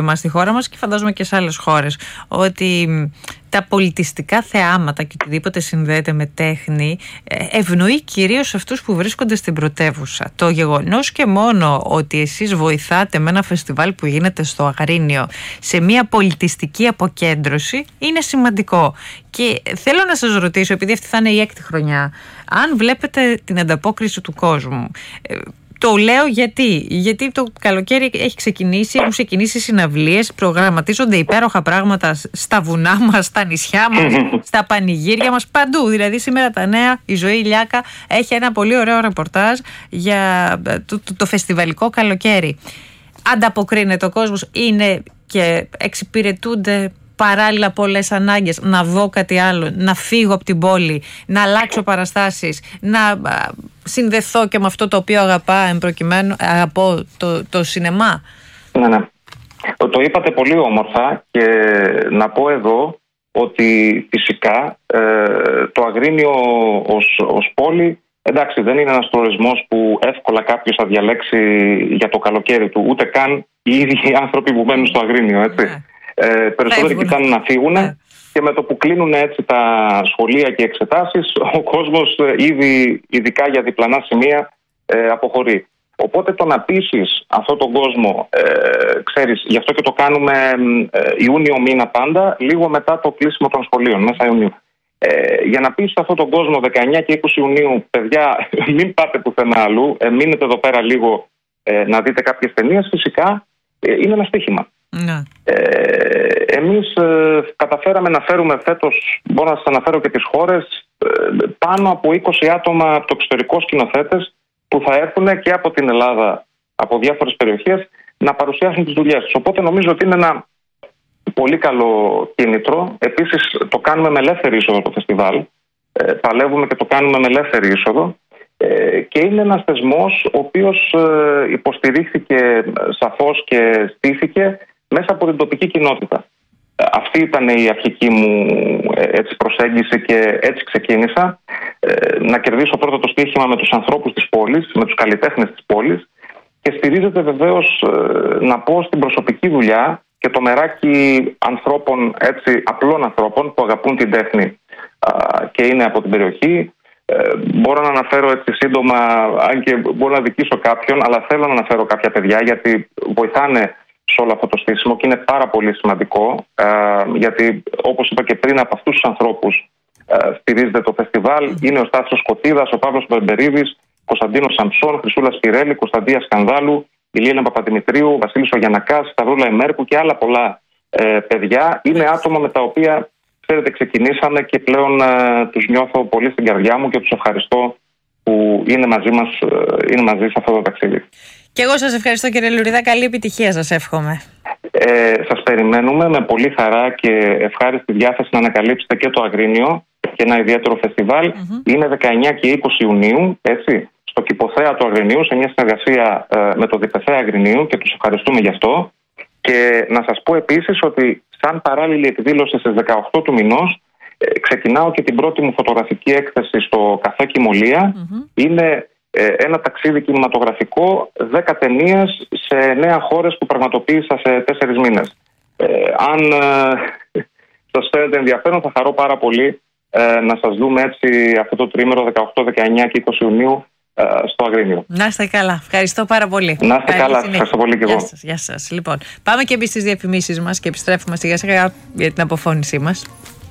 πρόβλημα στη χώρα μας και φαντάζομαι και σε άλλες χώρες, ότι τα πολιτιστικά θεάματα και οτιδήποτε συνδέεται με τέχνη ευνοεί κυρίως αυτούς που βρίσκονται στην πρωτεύουσα. Το γεγονός και μόνο ότι εσείς βοηθάτε με ένα φεστιβάλ που γίνεται στο Αγρίνιο σε μια πολιτιστική αποκέντρωση είναι σημαντικό. Και θέλω να σας ρωτήσω, επειδή αυτή θα είναι η 6η χρονιά, αν βλέπετε την ανταπόκριση του κόσμου. Το λέω γιατί το καλοκαίρι έχουν ξεκινήσει συναυλίες, προγραμματίζονται υπέροχα πράγματα στα βουνά μας, στα νησιά μας, στα πανηγύρια μας, παντού. Δηλαδή σήμερα τα νέα, η Ζωή Ηλιάκα έχει ένα πολύ ωραίο ρεπορτάζ για το φεστιβαλικό καλοκαίρι. Ανταποκρίνεται ο κόσμος, είναι και εξυπηρετούνται παράλληλα πολλές ανάγκες, να δω κάτι άλλο, να φύγω από την πόλη, να αλλάξω παραστάσεις, να συνδεθώ και με αυτό το οποίο αγαπώ, το σινεμά. Ναι. Το είπατε πολύ όμορφα και να πω εδώ ότι φυσικά το Αγρίνιο ως πόλη, εντάξει, δεν είναι ένας προορισμός που εύκολα κάποιος θα διαλέξει για το καλοκαίρι του, ούτε καν οι ίδιοι άνθρωποι που μένουν στο Αγρίνιο, έτσι. Ναι. Περισσότεροι κοιτάνε να φύγουν και με το που κλείνουν έτσι τα σχολεία και εξετάσεις, ο κόσμος ήδη, ειδικά για διπλανά σημεία, αποχωρεί. Οπότε το να πείσεις αυτόν τον κόσμο, ξέρεις, γι' αυτό και το κάνουμε Ιούνιο μήνα πάντα, λίγο μετά το κλείσιμο των σχολείων, μέσα Ιουνίου. Για να πείσεις αυτόν τον κόσμο 19 και 20 Ιουνίου, παιδιά, μην πάτε πουθενά αλλού, μείνετε εδώ πέρα λίγο να δείτε κάποιες ταινίες, φυσικά είναι ένα στοίχημα. Ναι. Εμείς καταφέραμε να φέρουμε φέτος, μπορώ να σας αναφέρω και τις χώρες, πάνω από 20 άτομα από το εξωτερικό σκηνοθέτες που θα έρθουν και από την Ελλάδα, από διάφορες περιοχές, να παρουσιάσουν τις δουλειές τους. Οπότε νομίζω ότι είναι ένα πολύ καλό κίνητρο. Επίσης το κάνουμε με ελεύθερη είσοδο το φεστιβάλ. Παλεύουμε και το κάνουμε με ελεύθερη είσοδο. Και είναι ένας θεσμός ο οποίος υποστηρίχθηκε σαφώς και στήθηκε μέσα από την τοπική κοινότητα. Αυτή ήταν η αρχική μου προσέγγιση και έτσι ξεκίνησα. Να κερδίσω πρώτα το στοίχημα με τους ανθρώπους της πόλης, με τους καλλιτέχνες της πόλης, και στηρίζεται βεβαίως, να πω, στην προσωπική δουλειά και το μεράκι ανθρώπων, έτσι, απλών ανθρώπων που αγαπούν την τέχνη και είναι από την περιοχή. Μπορώ να αναφέρω έτσι σύντομα, αν και μπορώ να δικήσω κάποιον, αλλά θέλω να αναφέρω κάποια παιδιά γιατί βοηθάνε σε όλο αυτό το στήσιμο και είναι πάρα πολύ σημαντικό, γιατί όπως είπα και πριν, από αυτούς τους ανθρώπους στηρίζεται το φεστιβάλ. Είναι ο Στάθιος Σκοτίδας, ο Παύλος Μπεμπερίδης, Κωνσταντίνος Σαμψών, Χρυσούλα Σπυρέλη, Κωνσταντία Σκανδάλου, η Λίνα Παπαδημητρίου, Βασίλης Ογιανακάς, Σταυρούλα Εμέρκου και άλλα πολλά παιδιά. Είναι άτομα με τα οποία, ξέρετε, ξεκινήσαμε και πλέον τους νιώθω πολύ στην καρδιά μου και τους ευχαριστώ που είναι μαζί μας, είναι μαζί σε αυτό το ταξίδι. Και εγώ σας ευχαριστώ, κύριε Λουρίδα. Καλή επιτυχία σας εύχομαι. Σας περιμένουμε με πολύ χαρά και ευχάριστη διάθεση να ανακαλύψετε και το Αγρίνιο και ένα ιδιαίτερο φεστιβάλ. Είναι 19 και 20 Ιουνίου, έτσι, στο Κηποθέα του Αγρινίου, σε μια συνεργασία με το Διπεθέα Αγρινίου, και τους ευχαριστούμε γι' αυτό. Και να σας πω επίσης ότι σαν παράλληλη εκδήλωση στις 18 του μηνός ξεκινάω και την πρώτη μου φωτογραφική έκθεση στο Καφέ Κιμωλία. Είναι ένα ταξίδι κινηματογραφικό, 10 ταινίες σε 9 χώρες που πραγματοποίησα σε 4 μήνες. Αν σας φαίνεται ενδιαφέρον, θα χαρώ πάρα πολύ να σας δούμε έτσι αυτό το τρίμερο 18, 19 και 20 Ιουνίου στο Αγρίνιο. Να είστε καλά. Ευχαριστώ πάρα πολύ. Να είστε καλά. Ευχαριστώ πολύ και εγώ. Γεια σας. Λοιπόν, πάμε και εμείς στις διαφημίσεις μας και επιστρέφουμε σιγά σιγά για την αποφώνησή μας.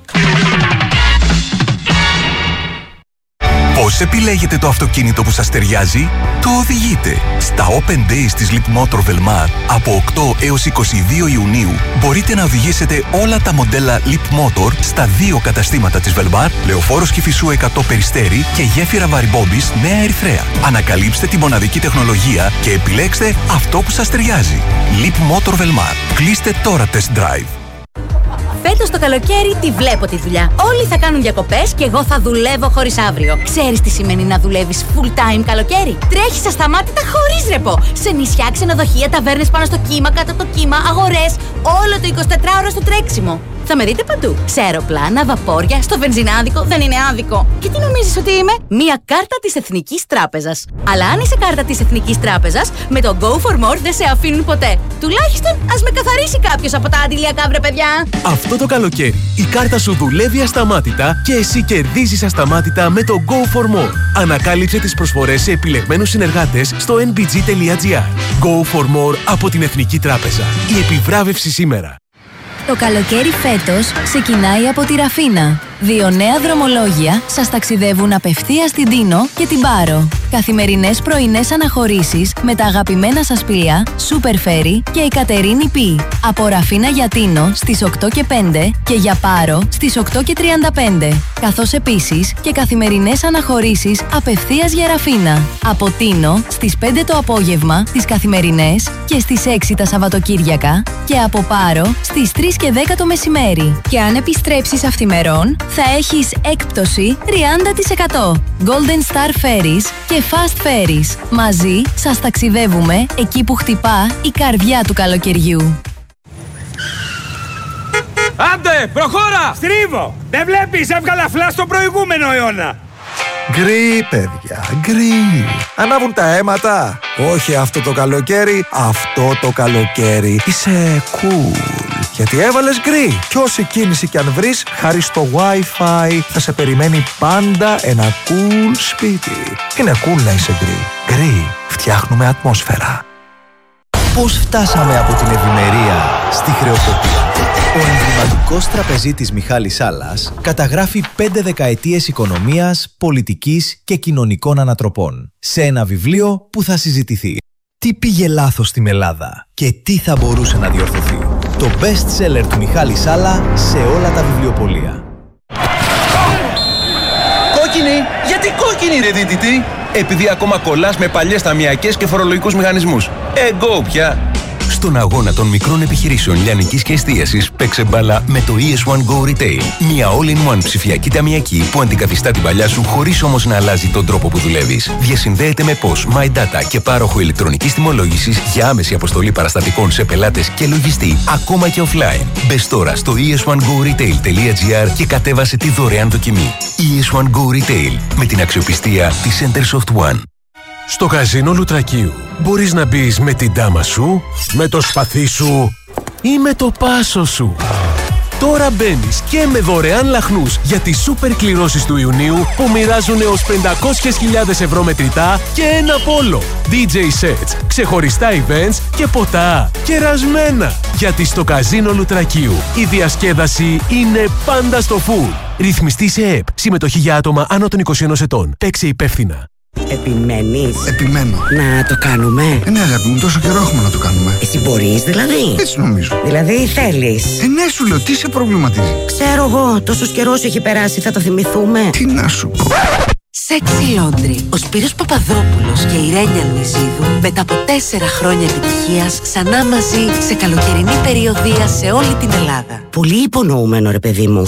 Πώς επιλέγετε το αυτοκίνητο που σας ταιριάζει? Το οδηγείτε. Στα Open Days της Leapmotor Velmar από 8 έως 22 Ιουνίου μπορείτε να οδηγήσετε όλα τα μοντέλα Leapmotor στα 2 καταστήματα της Velmar, Λεωφόρος Κηφισού 100 Περιστέρι και γέφυρα Βαρυμπόμπης Νέα Ερυθρέα. Ανακαλύψτε τη μοναδική τεχνολογία και επιλέξτε αυτό που σας ταιριάζει. Leapmotor Velmar. Κλείστε τώρα test drive. Φέτος το καλοκαίρι τη βλέπω τη δουλειά. Όλοι θα κάνουν διακοπές και εγώ θα δουλεύω χωρίς αύριο. Ξέρεις τι σημαίνει να δουλεύεις full time καλοκαίρι? Τρέχεις ασταμάτητα χωρίς ρεπό. Σε νησιά, ξενοδοχεία, ταβέρνες πάνω στο κύμα, κάτω από το κύμα, αγορές. Όλο το 24ωρο στο τρέξιμο. Θα με δείτε παντού. Σε αεροπλάνα, βαπόρια, στο βενζινάδικο, δεν είναι άδικο. Και τι νομίζεις ότι είμαι? Μία κάρτα της Εθνικής Τράπεζας. Αλλά αν είσαι κάρτα της Εθνικής Τράπεζας, με το Go for More δεν σε αφήνουν ποτέ. Τουλάχιστον ας με καθαρίσει κάποιος από τα αντιλιακά, βρε παιδιά. Αυτό το καλοκαίρι η κάρτα σου δουλεύει ασταμάτητα και εσύ κερδίζεις ασταμάτητα με το Go for More. Ανακάλυψε τις προσφορές σε επιλεγμένους συνεργάτες στο nbg.gr. Go for More από την Εθνική Τράπεζα. Η επιβράβευση σήμερα. Το καλοκαίρι φέτος ξεκινάει από τη Ραφίνα. 2 νέα δρομολόγια σας ταξιδεύουν απευθείας στην Τίνο και την Πάρο. Καθημερινές πρωινές αναχωρήσεις με τα αγαπημένα σας πλοία Super Ferry και η Κατερίνη Πι. Από Ραφίνα για Τίνο στις 8 και 5 και για Πάρο στις 8 και 35. Καθώς επίσης και καθημερινές αναχωρήσεις απευθείας για Ραφίνα. Από Τίνο στις 5 το απόγευμα τις καθημερινές και στις 6 τα Σαββατοκύριακα και από Πάρο στις 3 και 10 το μεσημέρι. Και αν επιστρέψεις αυθημερών θα έχεις έκπτωση 30%. Golden Star Ferries και Fast Ferries. Μαζί σας ταξιδεύουμε εκεί που χτυπά η καρδιά του καλοκαιριού. Άντε, προχώρα! Στρίβω! Δεν βλέπεις, έβγαλα φλα στον προηγούμενο αιώνα! Γκρι, παιδιά, γκρι. Ανάβουν τα αίματα. Όχι αυτό το καλοκαίρι, αυτό το καλοκαίρι. Είσαι cool. Γιατί έβαλες γκρι. Κι όση κίνηση κι αν βρεις, χάρη στο Wi-Fi θα σε περιμένει πάντα ένα cool σπίτι. Είναι cool να είσαι γκρι. Γκρι, φτιάχνουμε ατμόσφαιρα. Πώς φτάσαμε από την ευημερία στη χρεοκοπία? Ο εμβληματικός τραπεζίτης Μιχάλης Σάλλας καταγράφει 5 δεκαετίες οικονομίας, πολιτικής και κοινωνικών ανατροπών σε ένα βιβλίο που θα συζητηθεί. Τι πήγε λάθος στην Ελλάδα και τι θα μπορούσε να διορθωθεί? Το best seller του Μιχάλη Σάλλα σε όλα τα βιβλιοπωλεία. Κόκκινη! Γιατί κόκκινη, ρε δίτητη? Επειδή ακόμα κολλάς με παλιές ταμιακές και φορολογικούς μηχανισμούς. Go πια! Στον αγώνα των μικρών επιχειρήσεων λιανικής και εστίασης παίξε μπάλα με το ES1 Go Retail. Μια all-in-one ψηφιακή ταμιακή που αντικαθιστά την παλιά σου χωρίς όμως να αλλάζει τον τρόπο που δουλεύεις. Διασυνδέεται με POS, My Data και πάροχο ηλεκτρονικής τιμολόγησης για άμεση αποστολή παραστατικών σε πελάτες και λογιστή, ακόμα και offline. Μπες τώρα στο es1goretail.gr και κατέβασε τη δωρεάν δοκιμή. ES1 Go Retail με την αξιοπιστία της Centersoft One. Στο καζίνο Λουτρακίου μπορείς να μπεις με την ντάμα σου, με το σπαθί σου ή με το πάσο σου. Τώρα μπαίνεις και με δωρεάν λαχνούς για τις σούπερ κληρώσεις του Ιουνίου που μοιράζουν έως 500.000 ευρώ μετρητά και ένα πόλο. DJ sets, ξεχωριστά events και ποτά κερασμένα. Γιατί στο καζίνο Λουτρακίου η διασκέδαση είναι πάντα στο full. Ρυθμιστή σε ΕΠ. Συμμετοχή για άτομα άνω των 21 ετών. Παίξε υπεύθυνα. Επιμένεις? Επιμένω. Να το κάνουμε? Ναι, αγάπη μου, τόσο καιρό έχουμε να το κάνουμε. Εσύ μπορείς δηλαδή? Έτσι νομίζω. Δηλαδή θέλεις? Ναι, σου λέω, τι σε προβληματίζει? Ξέρω εγώ, τόσος καιρός έχει περάσει, θα το θυμηθούμε. Τι να σου πω. Sexy Laundry. Ο Σπύρος Παπαδόπουλος και η Ρένια Λουιζίδου μετά από 4 χρόνια επιτυχίας ξανά μαζί σε καλοκαιρινή περιοδεία σε όλη την Ελλάδα. Πολύ υπονοούμενο, ρε παιδί μου.